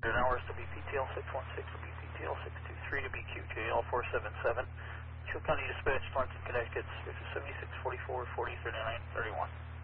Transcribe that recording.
hours to BPTL 616 to BPTL 623 to BQJL 477. Mitchell County Dispatch, Taunton, Connecticut, 7644 4039 31.